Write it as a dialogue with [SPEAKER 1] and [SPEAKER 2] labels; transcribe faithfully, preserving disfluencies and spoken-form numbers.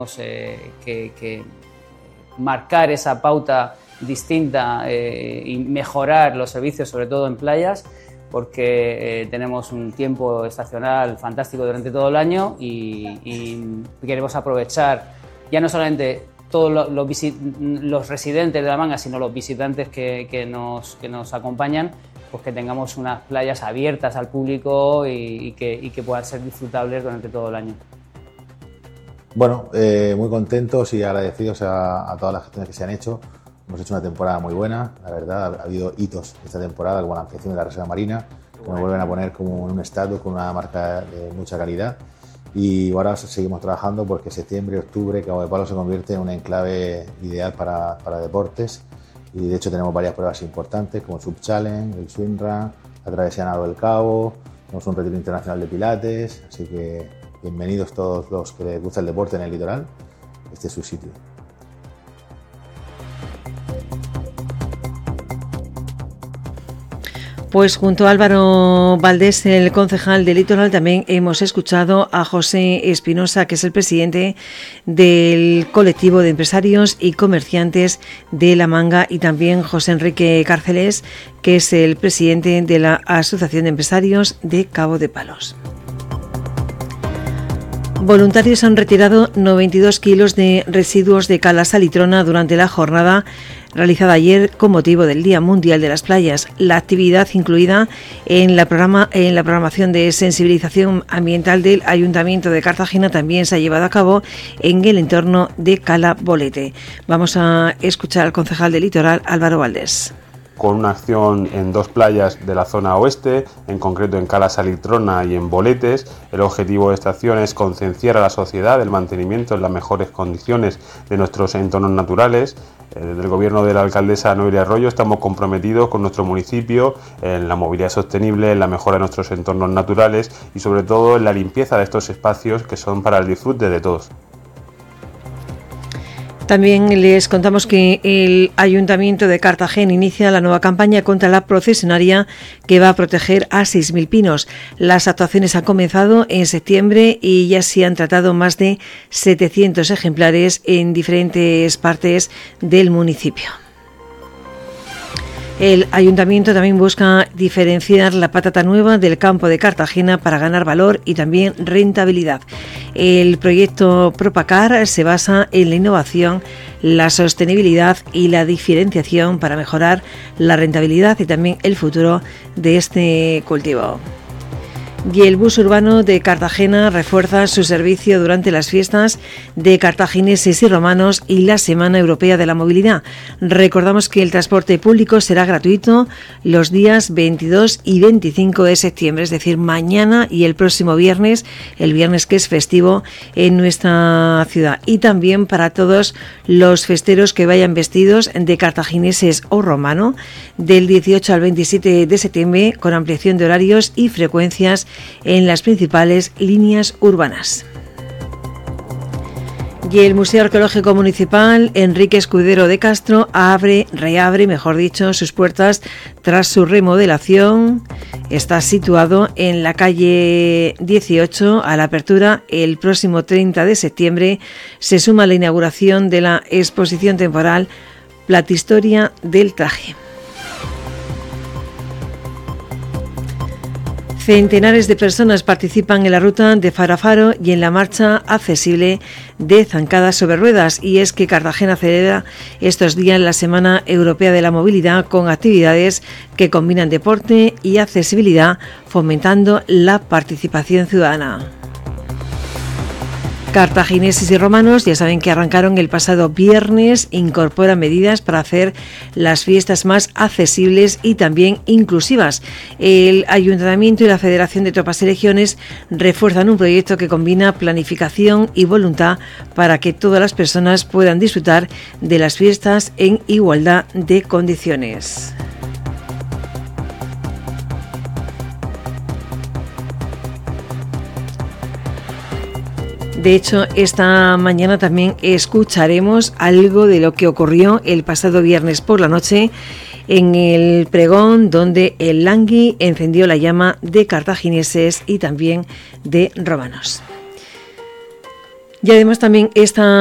[SPEAKER 1] Eh, que, que marcar esa pauta distinta eh, y mejorar los servicios, sobre todo en playas, porque eh, tenemos un tiempo estacional fantástico durante todo el año y, y queremos aprovechar ya no solamente todos los, los, los residentes de La Manga, sino los visitantes que, que, nos, que nos acompañan, pues que tengamos unas playas abiertas al público y, y, que, y que puedan ser disfrutables durante todo el año.
[SPEAKER 2] Bueno, eh, muy contentos y agradecidos a, a todas las gestiones que se han hecho. Hemos hecho una temporada muy buena, la verdad. Ha habido hitos esta temporada, como la ampliación de la reserva marina, que nos vuelven a poner como en un estatus con una marca de mucha calidad. Y ahora seguimos trabajando porque septiembre, octubre, Cabo de Palos se convierte en un enclave ideal para, para deportes. Y de hecho tenemos varias pruebas importantes como el Sub Challenge, el Swim Run, la travesía Nado del Cabo, tenemos un retiro internacional de pilates, así que bienvenidos todos los que les gusta el deporte en el litoral, este es su sitio.
[SPEAKER 3] Pues junto a Álvaro Valdés, el concejal del Litoral, también hemos escuchado a José Espinosa, que es el presidente del colectivo de empresarios y comerciantes de La Manga, y también José Enrique Cárceles, que es el presidente de la Asociación de Empresarios de Cabo de Palos. Voluntarios han retirado noventa y dos kilos de residuos de cal salitrona durante la jornada realizada ayer con motivo del Día Mundial de las Playas. La actividad incluida en la, programa, en la programación de sensibilización ambiental del Ayuntamiento de Cartagena también se ha llevado a cabo en el entorno de Cala Bolete. Vamos a escuchar al concejal del Litoral, Álvaro Valdés.
[SPEAKER 4] Con una acción en dos playas de la zona oeste, en concreto en Cala Salitrona y en Boletes. El objetivo de esta acción es concienciar a la sociedad del mantenimiento en las mejores condiciones de nuestros entornos naturales. Desde el gobierno de la alcaldesa Noelia Arroyo estamos comprometidos con nuestro municipio en la movilidad sostenible, en la mejora de nuestros entornos naturales y sobre todo en la limpieza de estos espacios que son para el disfrute de todos.
[SPEAKER 3] También les contamos que el Ayuntamiento de Cartagena inicia la nueva campaña contra la procesionaria que va a proteger a seis mil pinos. Las actuaciones han comenzado en septiembre y ya se han tratado más de setecientos ejemplares en diferentes partes del municipio. El Ayuntamiento también busca diferenciar la patata nueva del campo de Cartagena para ganar valor y también rentabilidad. El proyecto Propacar se basa en la innovación, la sostenibilidad y la diferenciación para mejorar la rentabilidad y también el futuro de este cultivo. Y el bus urbano de Cartagena refuerza su servicio durante las fiestas de cartagineses y romanos y la Semana Europea de la Movilidad. Recordamos que el transporte público será gratuito los días veintidós y veinticinco de septiembre, es decir, mañana y el próximo viernes, el viernes que es festivo en nuestra ciudad. Y también para todos los festeros que vayan vestidos de cartagineses o romano, del dieciocho al veintisiete de septiembre, con ampliación de horarios y frecuencias en las principales líneas urbanas. Y el Museo Arqueológico Municipal Enrique Escudero de Castro abre, reabre, mejor dicho, sus puertas tras su remodelación. Está situado en la calle dieciocho. A la apertura el próximo treinta de septiembre se suma la inauguración de la exposición temporal Platihistoria del Traje. Centenares de personas participan en la ruta de Faro a Faro y en la marcha accesible de zancadas sobre ruedas. Y es que Cartagena celebra estos días la Semana Europea de la Movilidad con actividades que combinan deporte y accesibilidad, fomentando la participación ciudadana. Cartagineses y romanos, ya saben que arrancaron el pasado viernes, incorporan medidas para hacer las fiestas más accesibles y también inclusivas. El Ayuntamiento y la Federación de Tropas y Legiones refuerzan un proyecto que combina planificación y voluntad para que todas las personas puedan disfrutar de las fiestas en igualdad de condiciones. De hecho, esta mañana también escucharemos algo de lo que ocurrió el pasado viernes por la noche en el pregón, donde el Langui encendió la llama de cartagineses y también de romanos. Y además también esta